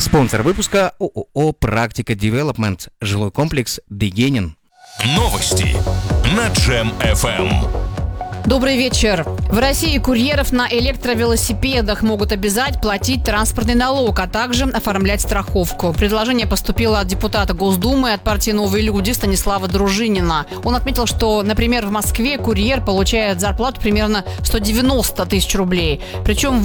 Спонсор выпуска ООО «Практика Девелопмент», жилой комплекс «Дегенин». Новости на Джем FM. Добрый вечер. В России курьеров на электровелосипедах могут обязать платить транспортный налог, а также оформлять страховку. Предложение поступило от депутата Госдумы от партии «Новые люди» Станислава Дружинина. Он отметил, что, например, в Москве курьер получает зарплату примерно 190 тысяч рублей. Причем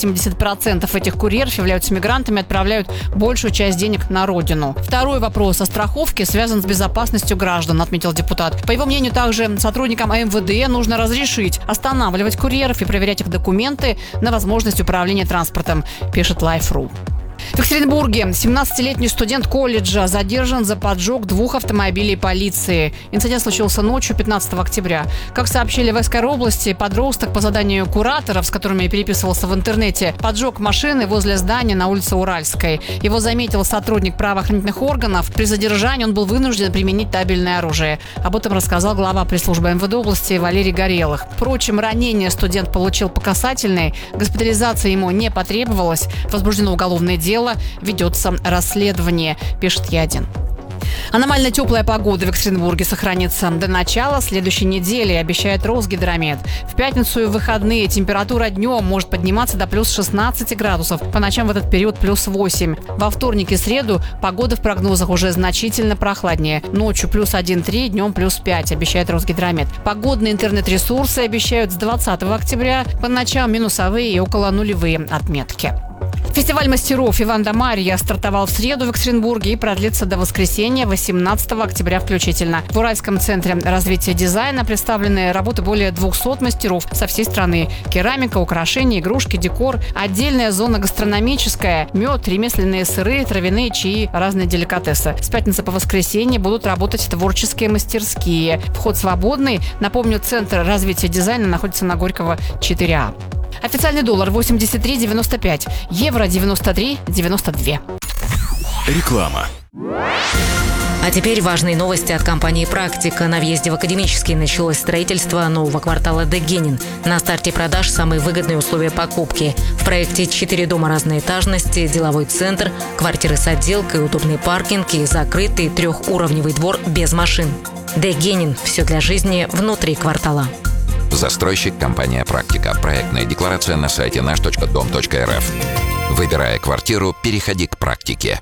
80% этих курьеров являются мигрантами и отправляют большую часть денег на родину. Второй вопрос о страховке связан с безопасностью граждан, отметил депутат. По его мнению, также сотрудникам МВД нужно разрешить останавливать курьеров и проверять их документы на возможность управления транспортом, пишет Life.ru. В Екатеринбурге 17-летний студент колледжа задержан за поджог 2 автомобилей полиции. Инцидент случился ночью 15 октября. Как сообщили в СКР области, подросток по заданию кураторов, с которыми переписывался в интернете, поджег машины возле здания на улице Уральской. Его заметил сотрудник правоохранительных органов. При задержании он был вынужден применить табельное оружие. Об этом рассказал глава пресс-службы МВД области Валерий Горелых. Впрочем, ранение студент получил по касательной. Госпитализация ему не потребовалась. Возбуждено уголовное дело. Ведется расследование, пишет Я1. Аномально теплая погода в Екатеринбурге сохранится до начала следующей недели, обещает Росгидромет. В пятницу и в выходные температура днем может подниматься до плюс 16 градусов, по ночам в этот период плюс 8. Во вторник и среду погода в прогнозах уже значительно прохладнее. Ночью плюс 1,3, днем плюс 5, обещает Росгидромет. Погодные интернет-ресурсы обещают с 20 октября по ночам минусовые и около нулевые отметки. Фестиваль мастеров Иван да Марья стартовал в среду в Екатеринбурге и продлится до воскресенья 18 октября включительно. В Уральском центре развития дизайна представлены работы более 200 мастеров со всей страны. Керамика, украшения, игрушки, декор, отдельная зона гастрономическая, мед, ремесленные сыры, травяные чаи, разные деликатесы. С пятницы по воскресенье будут работать творческие мастерские. Вход свободный. Напомню, Центр развития дизайна находится на Горького 4А. Официальный доллар 83,95, евро 93,92. Реклама. А теперь важные новости от компании «Практика». На въезде в Академический началось строительство нового квартала «Дегенин». На старте продаж самые выгодные условия покупки. В проекте 4 дома разной этажности, деловой центр, квартиры с отделкой, удобный паркинг и закрытый 3-уровневый двор без машин. «Дегенин» – все для жизни внутри квартала. Застройщик компания «Практика». Проектная декларация на сайте наш.дом.рф. Выбирая квартиру, переходи к «Практике».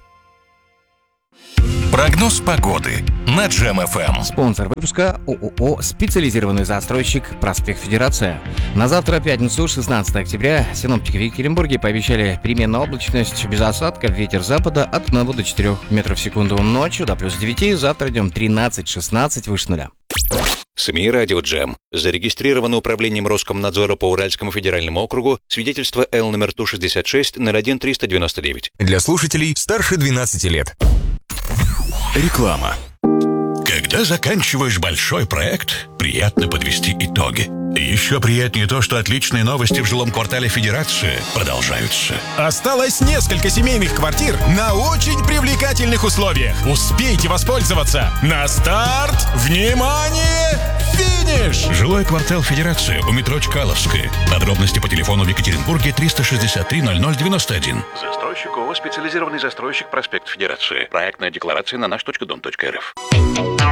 Прогноз погоды на Джем FM. Спонсор выпуска ООО «Специализированный застройщик. Проспект Федерация». На завтра, пятницу, 16 октября, синоптики в Екатеринбурге пообещали переменную облачность без осадков, ветер запада от 1 до 4 метров в секунду. Ночью до плюс 9, завтра днем 13-16, выше нуля. СМИ «Радио Джем». Зарегистрировано управлением Роскомнадзора по Уральскому федеральному округу свидетельство Л номер Ту-66 01-399. Для слушателей старше 12 лет. Реклама. Когда заканчиваешь большой проект, приятно подвести итоги. Еще приятнее то, что отличные новости в жилом квартале Федерации продолжаются. Осталось несколько семейных квартир на очень привлекательных условиях. Успейте воспользоваться. На старт! Внимание! Финиш! Жилой квартал Федерации у метро Чкаловская. Подробности по телефону в Екатеринбурге 363 0091. Застройщик ООО «Специализированный застройщик. Проспект Федерации». Проектная декларация на наш.дом.рф.